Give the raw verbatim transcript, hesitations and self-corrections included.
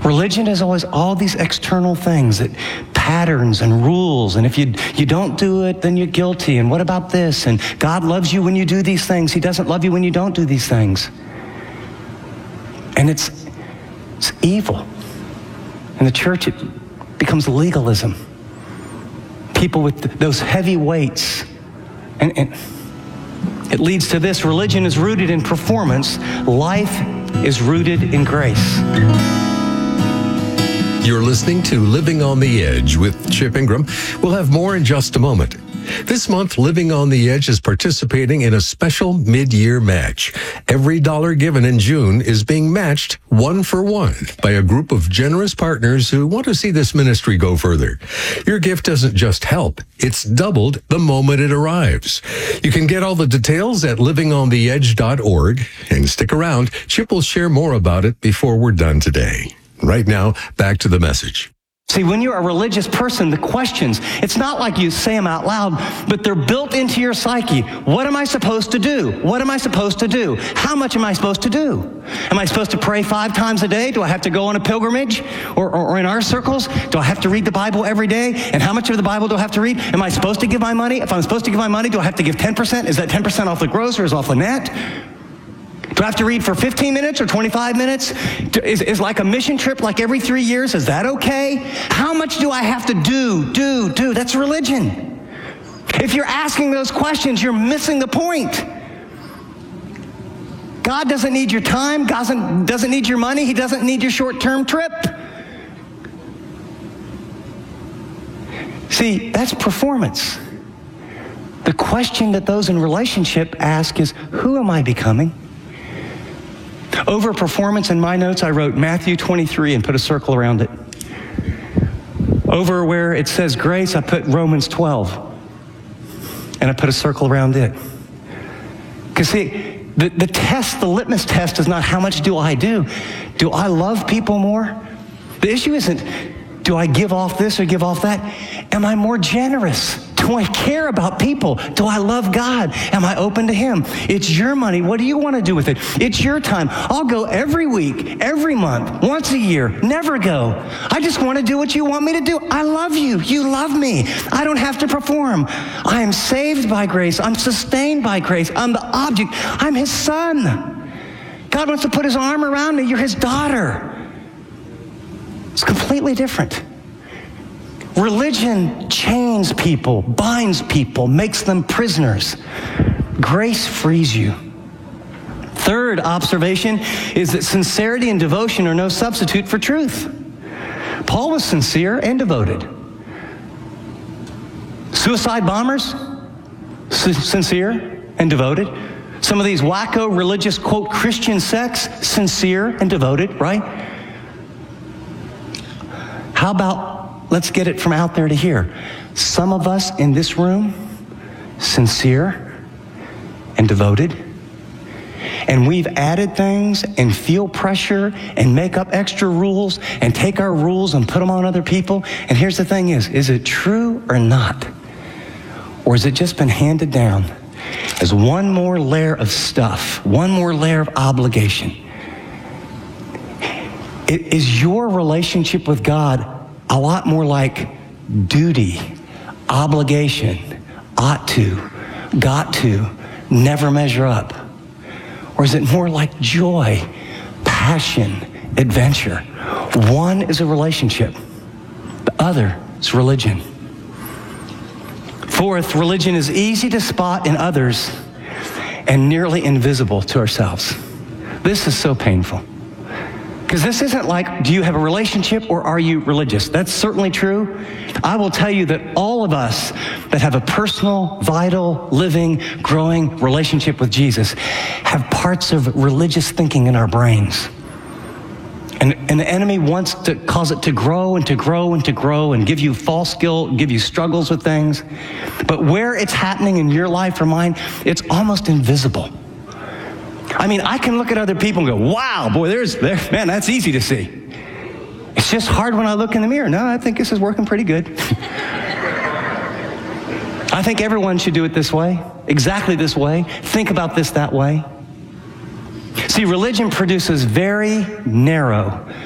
Religion is always all these external things, that patterns and rules, and if you you don't do it, then you're guilty, and what about this? And God loves you when you do these things. He doesn't love you when you don't do these things. And it's, it's evil. In the church, it becomes legalism. People with those heavy weights. And, and it leads to this: religion is rooted in performance. Life is rooted in grace. You're listening to Living on the Edge with Chip Ingram. We'll have more in just a moment. This month, Living on the Edge is participating in a special mid-year match. Every dollar given in June is being matched one for one by a group of generous partners who want to see this ministry go further. Your gift doesn't just help, it's doubled the moment it arrives. You can get all the details at living on the edge dot org, and stick around. Chip will share more about it before we're done today. Right now, back to the message. See, when you're a religious person, the questions, it's not like you say them out loud, but they're built into your psyche. What am I supposed to do? What am I supposed to do? How much am I supposed to do? Am I supposed to pray five times a day? Do I have to go on a pilgrimage? Or, or, or in our circles, do I have to read the Bible every day? And how much of the Bible do I have to read? Am I supposed to give my money? If I'm supposed to give my money, do I have to give ten percent? Is that ten percent off the gross or is it off the net? Do I have to read for fifteen minutes or twenty-five minutes? Is, is like a mission trip like every three years? Is that okay? How much do I have to do, do, do? That's religion. If you're asking those questions, you're missing the point. God doesn't need your time. God doesn't, doesn't need your money. He doesn't need your short-term trip. See, that's performance. The question that those in relationship ask is, who am I becoming? Over performance, in my notes, I wrote Matthew twenty-three and put a circle around it. Over where it says grace, I put Romans twelve. And I put a circle around it. Because see, the, the test, the litmus test is not how much do I do. Do I love people more? The issue isn't, do I give off this or give off that? Am I more generous? Do I care about people? Do I love God? Am I open to Him? It's your money. What do you want to do with it? It's your time. I'll go every week, every month, once a year, never go. I just want to do what you want me to do. I love you. You love me. I don't have to perform. I am saved by grace. I'm sustained by grace. I'm the object. I'm His son. God wants to put His arm around me. You're His daughter. It's completely different. Religion chains people, binds people, makes them prisoners. Grace frees you. Third observation is that sincerity and devotion are no substitute for truth. Paul was sincere and devoted. Suicide bombers, sincere and devoted. Some of these wacko religious, quote, Christian sects, sincere and devoted, right? How about, let's get it from out there to here. Some of us in this room, sincere and devoted, and we've added things and feel pressure and make up extra rules and take our rules and put them on other people. And here's the thing is, is it true or not? Or has it just been handed down as one more layer of stuff, one more layer of obligation? It is your relationship with God a lot more like duty, obligation, ought to, got to, never measure up? Or is it more like joy, passion, adventure? One is a relationship. The other is religion. Fourth, religion is easy to spot in others and nearly invisible to ourselves. This is so painful. Because this isn't like, do you have a relationship or are you religious? That's certainly true. I will tell you that all of us that have a personal, vital, living, growing relationship with Jesus have parts of religious thinking in our brains. And, and the enemy wants to cause it to grow and to grow and to grow and give you false guilt, give you struggles with things. But where it's happening in your life or mine, it's almost invisible. I mean, I can look at other people and go, wow, boy, there's, there, man, that's easy to see. It's just hard when I look in the mirror. No, I think this is working pretty good. I think everyone should do it this way, exactly this way. Think about this that way. See, religion produces very narrow,